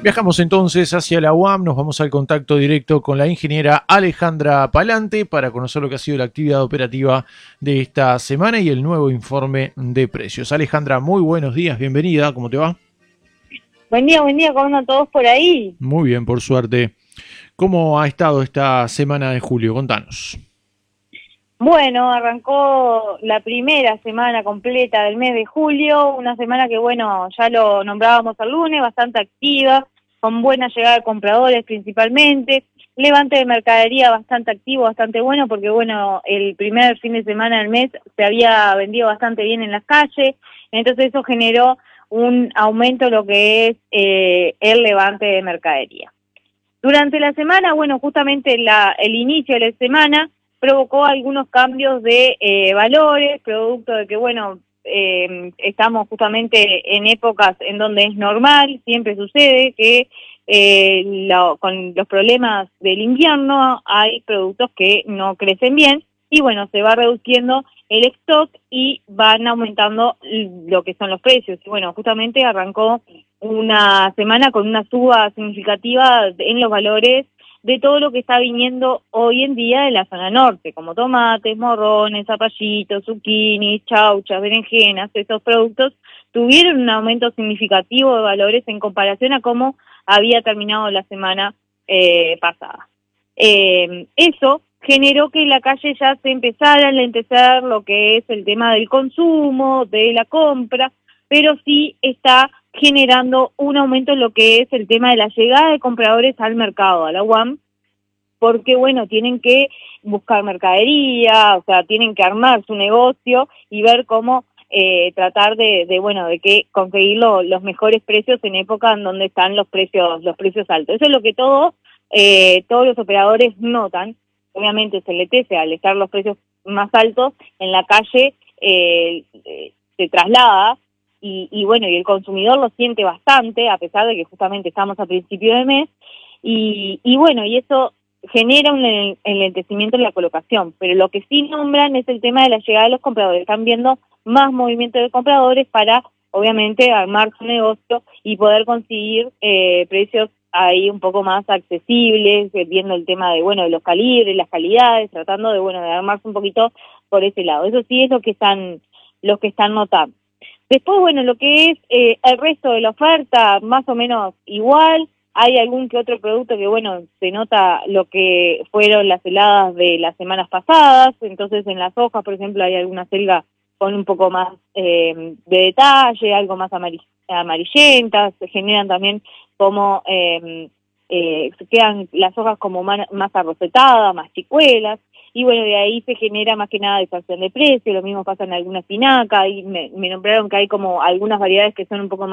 Viajamos entonces hacia la UAM, nos vamos al contacto directo con la ingeniera Alejandra Palante para conocer lo que ha sido la actividad operativa de esta semana y el nuevo informe de precios. Alejandra, muy buenos días, bienvenida, ¿cómo te va? Buen día, ¿cómo andan todos por ahí? Muy bien, por suerte. ¿Cómo ha estado esta semana de julio? Contanos. Bueno, arrancó la primera semana completa del mes de julio, una semana que, bueno, ya lo nombrábamos el lunes, bastante activa, con buena llegada de compradores principalmente, levante de mercadería bastante activo, bastante bueno, porque, bueno, el primer fin de semana del mes se había vendido bastante bien en las calles, entonces eso generó un aumento en lo que es el levante de mercadería. Durante la semana, bueno, justamente el inicio de la semana provocó algunos cambios de valores, producto de que, bueno, estamos justamente en épocas en donde es normal, siempre sucede que con los problemas del invierno hay productos que no crecen bien y, bueno, se va reduciendo el stock y van aumentando lo que son los precios. Y, bueno, justamente arrancó una semana con una suba significativa en los valores de todo lo que está viniendo hoy en día de la zona norte, como tomates, morrones, zapallitos, zucchinis, chauchas, berenjenas. Esos productos tuvieron un aumento significativo de valores en comparación a cómo había terminado la semana pasada. Eso generó que en la calle ya se empezara a enlentecer lo que es el tema del consumo, de la compra, pero sí está generando un aumento en lo que es el tema de la llegada de compradores al mercado, a la UAM, porque, bueno, tienen que buscar mercadería, o sea, tienen que armar su negocio y ver cómo tratar bueno, de que conseguir los mejores precios en época en donde están los precios altos. Eso es lo que todos los operadores notan. Obviamente se letece al estar los precios más altos en la calle, se traslada y bueno, y el consumidor lo siente bastante, a pesar de que justamente estamos a principio de mes, y bueno, y eso genera un enlentecimiento en la colocación, pero lo que sí nombran es el tema de la llegada de los compradores. Están viendo más movimiento de compradores para, obviamente, armar su negocio y poder conseguir precios ahí un poco más accesibles, viendo el tema de, bueno, de los calibres, las calidades, tratando de, bueno, de armarse un poquito por ese lado. Eso sí es lo que están notando. Después, bueno, lo que es el resto de la oferta, más o menos igual. Hay algún que otro producto que, bueno, se nota lo que fueron las heladas de las semanas pasadas. Entonces, en las hojas, por ejemplo, hay alguna selga con un poco más de detalle, algo más amarillentas. Se generan también como, quedan las hojas como más arrocetadas, más chicuelas. Y bueno, de ahí se genera más que nada distorsión de precio. Lo mismo pasa en alguna espinaca, y me nombraron que hay como algunas variedades que son un poco más